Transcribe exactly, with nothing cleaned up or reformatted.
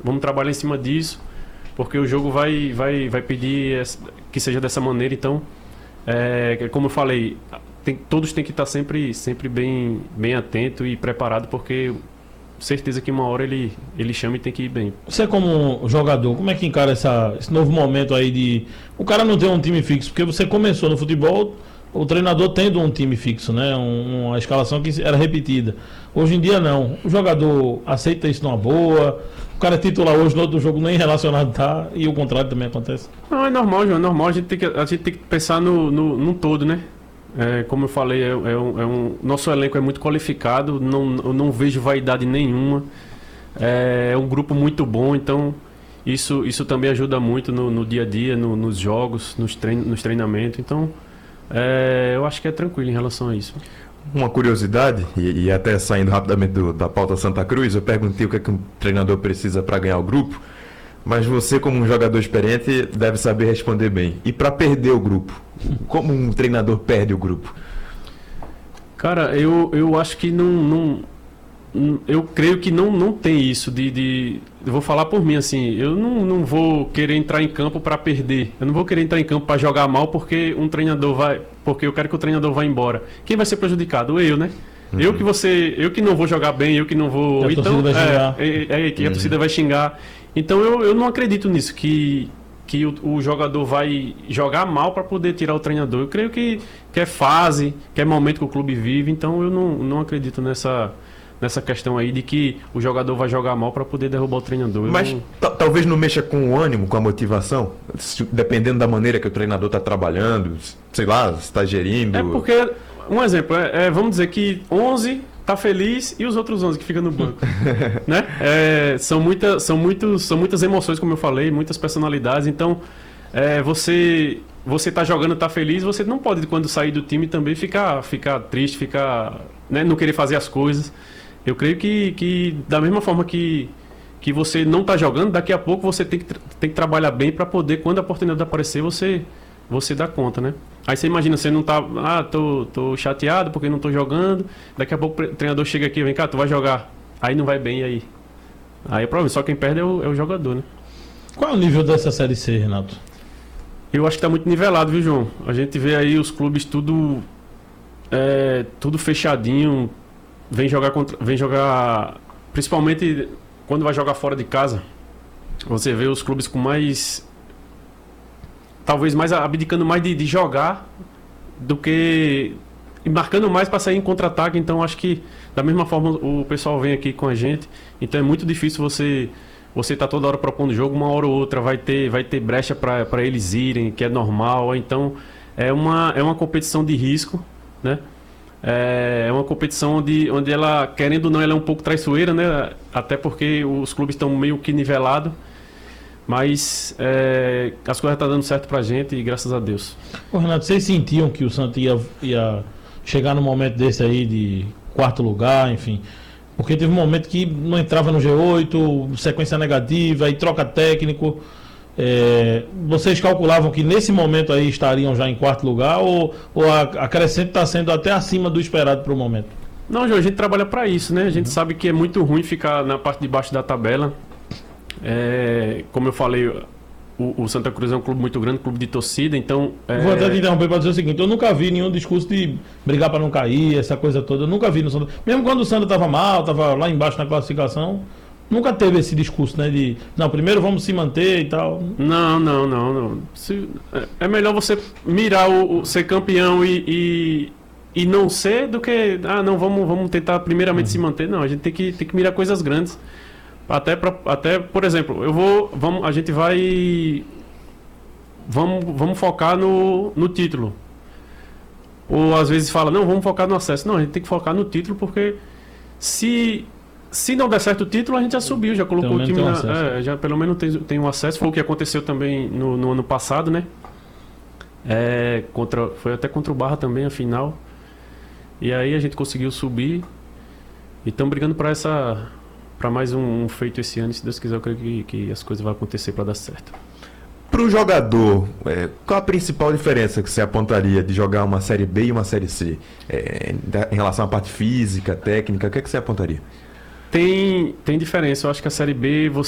vamos trabalhar em cima disso, porque o jogo vai, vai, vai pedir essa, que seja dessa maneira. Então, é, como eu falei, tem, todos têm que estar sempre, sempre bem, bem atento e preparado, porque certeza que uma hora ele, ele chama e tem que ir bem. Você como jogador, como é que encara essa, esse novo momento aí de... O cara não tem um time fixo, porque você começou no futebol, o treinador tendo um time fixo, né? Um, uma escalação que era repetida. Hoje em dia não. O jogador aceita isso numa boa, o cara é titular hoje, no outro jogo nem relacionado tá, e o contrário também acontece. Não, é normal, João, é normal. A gente tem que, a gente tem que pensar no, no, num todo, né? É, como eu falei, é, é um, é um, nosso elenco é muito qualificado, não, eu não vejo vaidade nenhuma, é, é um grupo muito bom, então isso, isso também ajuda muito no, no dia a dia, no, nos jogos, nos, trein, nos treinamentos, então é, eu acho que é tranquilo em relação a isso. Uma curiosidade, e, e até saindo rapidamente do, da pauta Santa Cruz, eu perguntei o que, é que um treinador precisa para ganhar o grupo, mas você, como um jogador experiente, deve saber responder bem. E para perder o grupo? Como um treinador perde o grupo? Cara, eu, eu acho que não, não... Eu creio que não, não tem isso de, de... Eu vou falar por mim, assim, eu não, não vou querer entrar em campo para perder. Eu não vou querer entrar em campo para jogar mal porque um treinador vai... Porque eu quero que o treinador vá embora. Quem vai ser prejudicado? Eu, né? Uhum. Eu que você... Eu que não vou jogar bem, eu que não vou... E a então, torcida vai xingar. É, é, é, que a uhum. torcida vai xingar. Então eu, eu não acredito nisso, que... que o, o jogador vai jogar mal para poder tirar o treinador. Eu creio que, que é fase, que é momento que o clube vive, então eu não, não acredito nessa, nessa questão aí de que o jogador vai jogar mal para poder derrubar o treinador. Eu Mas não... talvez não mexa com o ânimo, com a motivação, dependendo da maneira que o treinador está trabalhando, sei lá, está gerindo. É porque, um exemplo, é, é, vamos dizer que onze tá feliz e os outros onze que ficam no banco, né? É, são, muita, são, muitos, são muitas emoções, como eu falei, muitas personalidades, então é, você você tá jogando, tá feliz, você não pode, quando sair do time, também ficar, ficar triste, ficar, né, não querer fazer as coisas. Eu creio que, que da mesma forma que, que você não tá jogando, daqui a pouco você tem que, tem que trabalhar bem para poder, quando a oportunidade aparecer, você, você dá conta, né? Aí você imagina, você não tá, ah, tô, tô chateado porque não tô jogando, daqui a pouco o treinador chega aqui, vem cá, tu vai jogar, aí não vai bem, e aí? Aí é problema, só quem perde é o, é o jogador, né? Qual é o nível dessa Série C, Renato? Eu acho que tá muito nivelado, viu, João? A gente vê aí os clubes tudo, é, tudo fechadinho, vem jogar, contra, vem jogar, principalmente quando vai jogar fora de casa, você vê os clubes com mais... talvez mais abdicando mais de, de jogar do que e marcando mais para sair em contra-ataque. Então acho que da mesma forma o pessoal vem aqui com a gente, então é muito difícil você você tá toda hora propondo jogo, uma hora ou outra vai ter vai ter brecha para eles irem, que é normal. Então é uma é uma competição de risco, né? É uma competição onde, onde ela, querendo ou não, ela é um pouco traiçoeira, né? Até porque os clubes estão meio que nivelados. Mas é, as coisas estão dando certo pra gente e graças a Deus. Ô, Renato, vocês sentiam que o Santos ia, ia chegar num momento desse aí de quarto lugar, enfim? Porque teve um momento que não entrava no G oito, sequência negativa, aí troca técnico. É, vocês calculavam que nesse momento aí estariam já em quarto lugar ou, ou a, a crescente está sendo até acima do esperado para o momento? Não, João, a gente trabalha para isso, né? A gente uhum. sabe que é muito ruim ficar na parte de baixo da tabela. É, como eu falei, o, o Santa Cruz é um clube muito grande, clube de torcida, então... É... Vou até te interromper para dizer o seguinte, eu nunca vi nenhum discurso de brigar para não cair, essa coisa toda, eu nunca vi no Santa. Mesmo quando o Santa estava mal, estava lá embaixo na classificação, nunca teve esse discurso, né, de, não, primeiro vamos se manter e tal. Não, não, não, não. Se, é, é melhor você mirar o, o ser campeão e, e, e não ser do que, ah, não, vamos, vamos tentar primeiramente uhum. se manter. Não, a gente tem que, tem que mirar coisas grandes. Até, pra, até, por exemplo, eu vou, vamos, a gente vai, vamos, vamos focar no, no título. Ou às vezes fala, não, vamos focar no acesso. Não, a gente tem que focar no título porque se, se não der certo o título, a gente já subiu, já colocou o time um na, é, já pelo menos tem, tem um acesso. Foi o que aconteceu também no, no ano passado, né? É, contra, foi até contra o Barra também a final. E aí a gente conseguiu subir e estamos brigando para essa... para mais um, um feito esse ano, se Deus quiser, eu creio que, que as coisas vão acontecer para dar certo. Para o jogador, é, qual a principal diferença que você apontaria de jogar uma Série B e uma Série C? É, em relação à parte física, técnica, o que, é que você apontaria? Tem, tem diferença. Eu acho que a Série B, você